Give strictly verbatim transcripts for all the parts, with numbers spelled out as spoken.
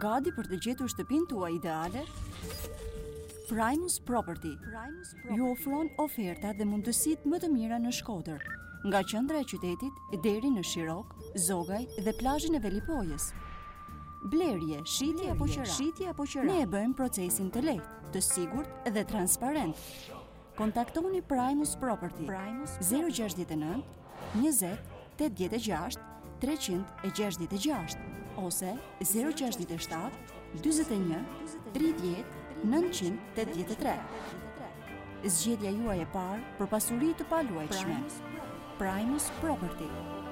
Gati për të gjetur shtëpinë tuaj ideale? Primus Property ju ofron oferta dhe mundësitë më të mira në Shkodër, nga qendra e qytetit deri në Shirok, Zogaj dhe plazhin e Velipojës. Blerje, shitje apo qira. Shitje apo qira. Ne e bëjmë procesin të lehtë, të sigurt dhe transparent. Kontaktoni Primus Property zero gjasht nëntë, njëzet, tetëdhjetë e gjashtë, treqind e gjashtëdhjetë e gjashtë ose zero gjasht shtat, dyzet e një, tridhjetë, nëntëqind tetëdhjetë e tre. Zgjedhja juaj e parë për pasuri të paluajtshme. Primus Property.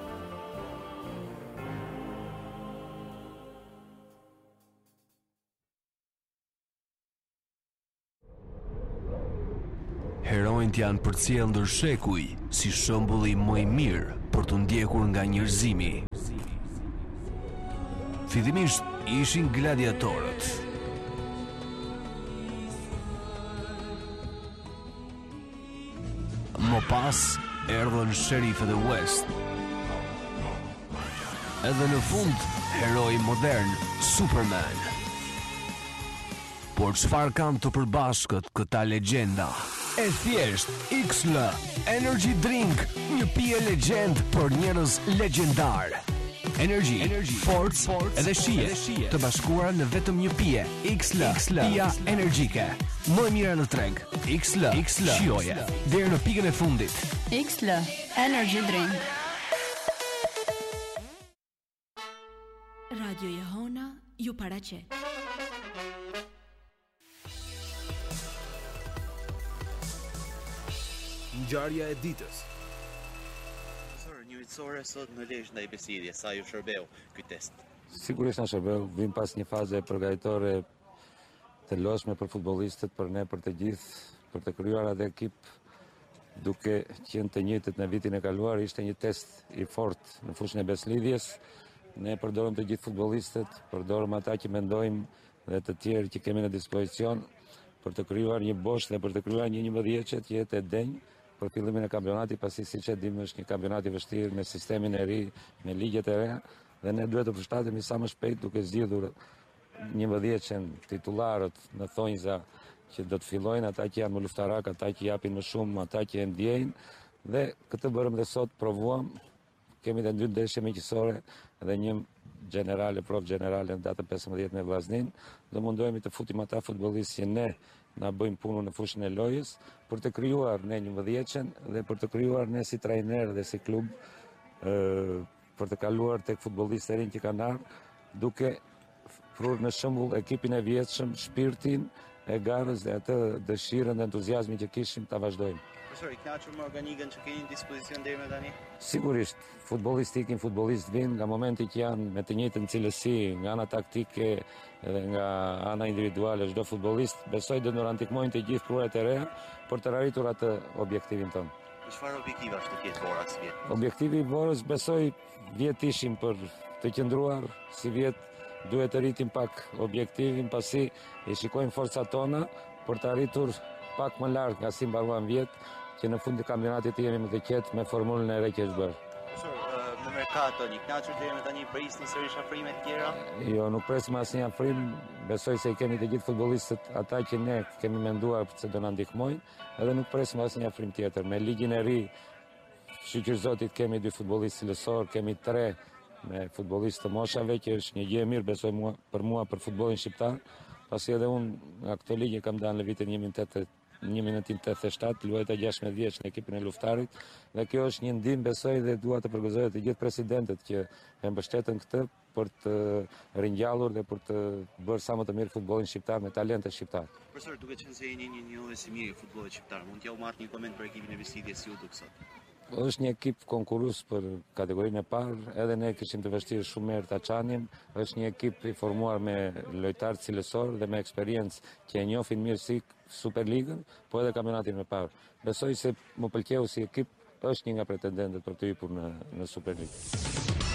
Heronjt janë përcjellë ndër shekuj si shembulli më i mirë për të ndjekur nga njerëzimi. Fillimisht ishin gladiatorët. Më pas erdhën sherifët e West. Edhe në fund heroi modern Superman. Por çfarë kanë të përbashkët këta legjenda? E thjesht X L Energy Drink, një pije legjend për njerëz legjendar. Energy, Energy, Force, Force edhe shije, të bashkuara në vetëm një pije. X L, pija energjike, më e mira në treg. X L, X L, shijoje deri në pikën e fundit. X L Energy Drink. Radio Jehona ju paraqet. Ngjarja e ditës. Një vitësore sot në Lezhë ndaj Besidjes, sa ju shërbeu ky test? Sigurisht na shërbeu, vim pas një faze përgatitorë të lodhshme për futbollistët, për ne, për të gjithë, për të krijuar atë ekip duke qenë të njëjtët në vitin e kaluar. Ishte një test i fortë në fushën e beslidhjes. Ne përdorëm të gjithë futbollistët, përdorëm ata që mendojmë dhe të tjerë që kemi në dispozicion për të krijuar një bosh dhe për të krijuar një njëmbëdhjetë që jetë e denjë për fillimin e kampionatit, pasi siç e dimë është një kampionat i vështirë me sistemin e ri, me ligjet e reja, dhe ne duhet të përshtatemi sa më shpejt duke zgjidhur njëmbëdhjetën titullarët në thonjza që do të fillojnë, ata që janë më luftarak, ata që japin më shumë, ata që e ndjejnë, dhe këtë bërëm dhe sot, provuam. Kemi dhe dy ndeshje miqësore dhe një generale, prov generale në datën pesëmbëdhjetë me Vllaznin, dhe mundohemi të futim ata futbollistë që ne na bëjmë punën në fushën e lojës për të krijuar ne njëmbëdhjetën dhe për të krijuar ne si trajner dhe si klub ë për të kaluar tek futbollistë e rinj që kanë ardhur, duke prur në shembull ekipin e vjetshëm, shpirtin e garës dhe atë dëshirën dhe entuziazmin që kishim ta vazhdojmë. Profesor, i kënaqur me organikën që keni në dispozicion deri më tani? Sigurisht, futbollistë ikin, futbollistë vinë nga momenti që janë me të njëjtën cilësi, nga ana taktike dhe nga ana individuale. Çdo futbollist besoj do të na ndihmojnë të gjithë prurat e reja për të arritur atë objektivin tonë. Çfarë objektivi është të ketë Bora si vjet? Objektivi i Borës besoj vjet ishim për të qëndruar si vjet, duhet të rritim pak objektivin, pasi i shikojmë forcat tona për të arritur pak më lart nga si mbaruan vjet, që në fund të kampionatit jemi më të qetë me formulën e re që është bërë. Profesor, në merkato një kënaqur deri më tani prisni sërish afrime të tjera? Jo, nuk presim asnjë afrim. Besoj se i kemi të gjithë futbollistët ata që ne kemi menduar se do na ndihmojnë, edhe nuk presim asnjë afrim tjetër. Me ligjin e ri, shqyr zotit, kemi dy futbollistë cilësor, kemi tre me futbollistë të moshave, që është një gjë e mirë besoj mua, për mua, për futbollin shqiptar, pasi edhe unë nga këtë ligje kam dalë në vitin një mijë nëntëqind e tetëdhjetë e shtatë, luajta gjashtëdhjetë vjeç në ekipin e luftarit, dhe kjo është një ndihmë besoj dhe dua të përgëzoj të gjithë presidentët që e mbështetën këtë për të ringjallur dhe për të bërë sa më të mirë futbollin shqiptar me talente shqiptar. Profesor, duke qenë se jeni një njohës i mirë i futbollit shqiptar, mund t'ja u marrë një koment për ekipin e Besidjes si u duk sot? Është një ekip konkurrues për kategorinë e parë, edhe ne kishim të vështirë shumë me Ertaçanin. Është një ekip i formuar me lojtarë cilësor dhe me eksperiencë që e njohin mirë si Superligën, po edhe kampionatin e parë. Besoj se më pëlqeu si ekip, është një nga pretendentët për të hyrë në në Superligë.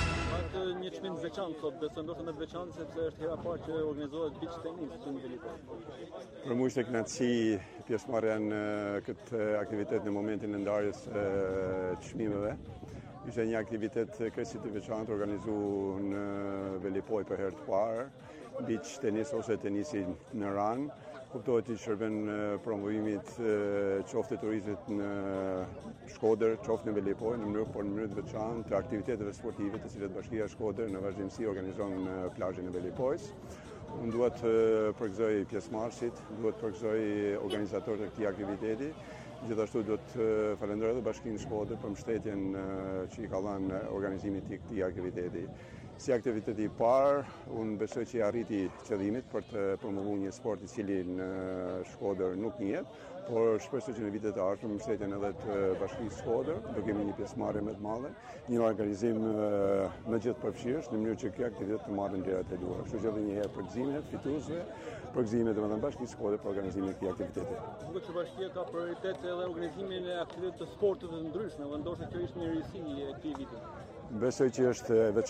Atë një çmim të veçantë sot, besoj ndoshta më të veçantë sepse është hera parë që organizohet beach tennis këtu në Velipoj. Për mua ishte kënaqësi pjesëmarrja në këtë aktivitet në momentin e ndarjes së çmimeve. Ishte një aktivitet krejtësisht të veçantë organizuar në Velipoj për herë të parë, beach tenis ose tenisi në ran. Kuptohet që shërben promovimit qoftë të turizmit në Shkodër, qoftë në Velipoj, në mënyrë por në mënyrë të veçantë të aktiviteteve sportive të cilat Bashkia e Shkodër në vazhdimsi organizon në plazhin e Velipojs. Unë duhet të përgëzoj pjesëmarrësit, duhet të përgëzoj organizatorët e këtij aktiviteti. Gjithashtu do të falenderoj edhe Bashkinë Shkodër për mbështetjen që i ka dhënë organizimit të këtij aktiviteti. Si aktiviteti i parë, unë besoj që i arriti qëllimit për të promovuar një sport i cili në Shkodër nuk njihet, por shpresoj që në vitet e ardhshme me mbështetjen edhe të Bashkisë Shkodër do kemi një pjesëmarrje më të madhe, një organizim më gjithë përfshirës në mënyrë që ky aktivitet të marrë ndjerat e duhura. Kështu që edhe një herë përgëzimet fituesve, përgëzimet domethënë Bashkisë Shkodër për organizimin e këtij aktiviteti. Duket që Bashkia ka prioritet edhe organizimin e aktivitetet të sportit të ndryshme, dhe ndoshta kjo ishte një risi e këtij viti. Besoj që është veç